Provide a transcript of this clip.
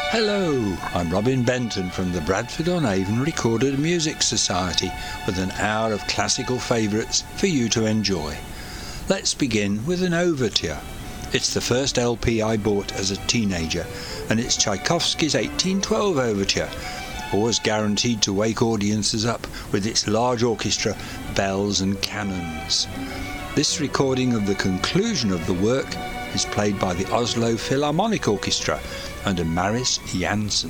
Hello, I'm Robin Benton from the Bradford-on-Avon Recorded Music Society with an hour of classical favourites for you to enjoy. Let's begin with an overture. It's the first LP I bought as a teenager, and it's Tchaikovsky's 1812 Overture, always guaranteed to wake audiences up with its large orchestra, bells and cannons. This recording of the conclusion of the work is played by the Oslo Philharmonic Orchestra under Mariss Jansson.